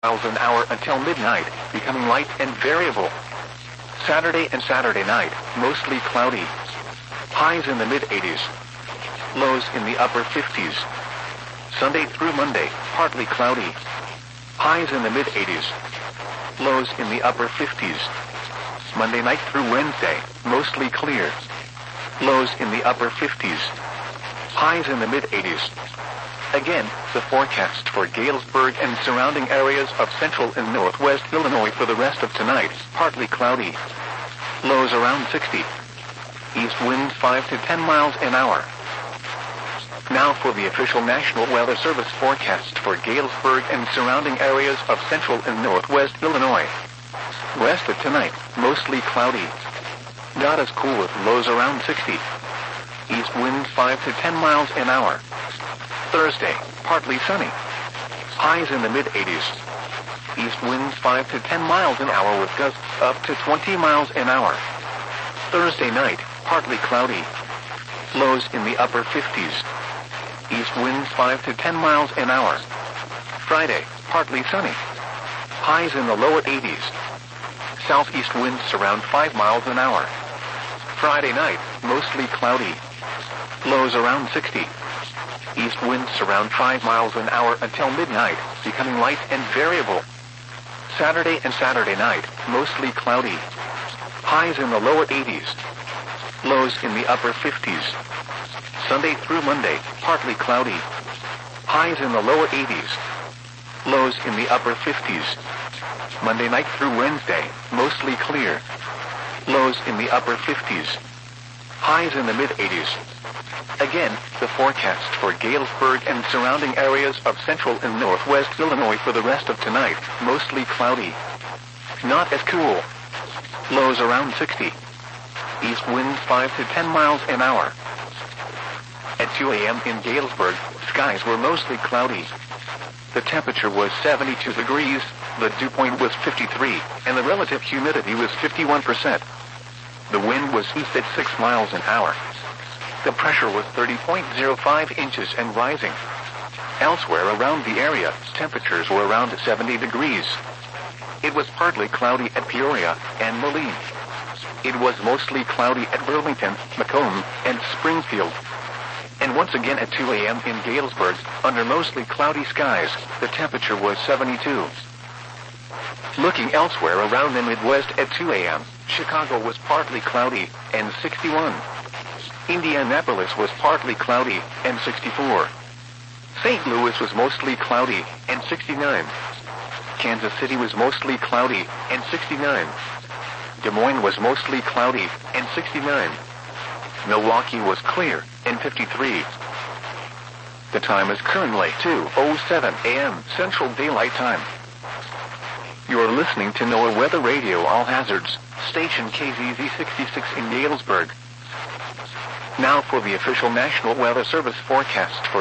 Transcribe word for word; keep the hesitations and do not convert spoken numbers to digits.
miles an hour until midnight, becoming light and variable. Saturday and Saturday night, mostly cloudy. Highs in the mid eighties. Lows in the upper fifties. Sunday through Monday, partly cloudy. Highs in the mid eighties. Lows in the upper fifties. Monday night through Wednesday, mostly clear. Lows in the upper fifties. Highs in the mid eighties. Again, the forecast for Galesburg and surrounding areas of central and northwest Illinois for the rest of tonight, partly cloudy. Lows around sixty. East winds five to ten miles an hour. Now for the official National Weather Service forecast for Galesburg and surrounding areas of central and northwest Illinois. West of tonight, mostly cloudy. Not as cool with lows around sixty. East winds five to ten miles an hour. Thursday, partly sunny. Highs in the mid eighties. East winds five to ten miles an hour with gusts up to twenty miles an hour. Thursday night, partly cloudy. Lows in the upper fifties. East winds five to ten miles an hour. Friday, partly sunny. Highs in the lower eighties. Southeast winds around five miles an hour. Friday night, mostly cloudy. Lows around sixty. East winds around five miles an hour until midnight, becoming light and variable. Saturday and Saturday night, mostly cloudy. Highs in the lower eighties. Lows in the upper fifties. Sunday through Monday, partly cloudy. Highs in the lower eighties. Lows in the upper fifties. Monday night through Wednesday, mostly clear. Lows in the upper fifties. Highs in the mid eighties. Again, the forecast for Galesburg and surrounding areas of central and northwest Illinois for the rest of tonight, mostly cloudy. Not as cool. Lows around sixty. East winds five to ten miles an hour. At two a.m. in Galesburg, skies were mostly cloudy. The temperature was seventy-two degrees, the dew point was fifty-three, and the relative humidity was fifty-one percent. The wind was east at six miles an hour. The pressure was thirty point zero five inches and rising. Elsewhere around the area, temperatures were around seventy degrees. It was partly cloudy at Peoria and Moline. It was mostly cloudy at Burlington, Macomb, and Springfield. And once again at two a.m. in Galesburg, under mostly cloudy skies, the temperature was seventy-two. Looking elsewhere around the Midwest at two a.m., Chicago was partly cloudy and sixty-one. Indianapolis was partly cloudy and sixty-four. Saint Louis was mostly cloudy and sixty-nine. Kansas City was mostly cloudy and sixty-nine. Des Moines was mostly cloudy and sixty-nine. Milwaukee was clear and fifty-three. The time is currently two oh seven a.m. Central Daylight Time. You are listening to NOAA Weather Radio All Hazards, station K Z Z sixty-six in Galesburg. Now for the official National Weather Service forecast for